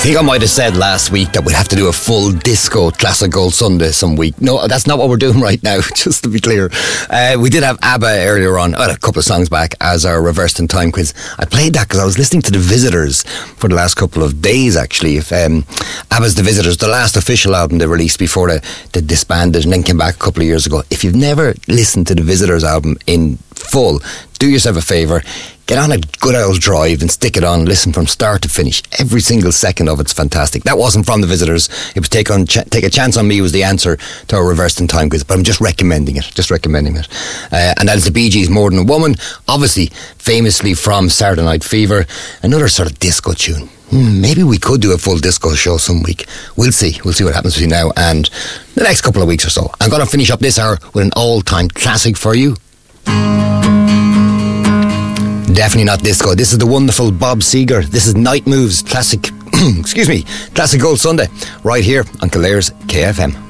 think I might have said last week that we'd have to do a full disco Classic Gold Sunday some week. No, that's not what we're doing right now, just to be clear. We did have ABBA earlier on, a couple of songs back, as our Reversed in Time quiz. I played that because I was listening to The Visitors for the last couple of days, actually. ABBA's The Visitors, the last official album they released before they disbanded and then came back a couple of years ago. If you've never listened to The Visitors album in full, do yourself a favour. Get on a good old drive and stick it on. Listen from start to finish. Every single second of it's fantastic. That wasn't from The Visitors. It was Take a Chance on Me was the answer to our Reversed in Time quiz. But I'm just recommending it. And that is the Bee Gees' More Than a Woman. Obviously, famously from Saturday Night Fever. Another sort of disco tune. Maybe we could do a full disco show some week. We'll see. We'll see what happens between now and the next couple of weeks or so. I'm going to finish up this hour with an all-time classic for you. Definitely not disco. This is the wonderful Bob Seger. This is Night Moves classic Classic Gold Sunday, right here on Kildare KFM.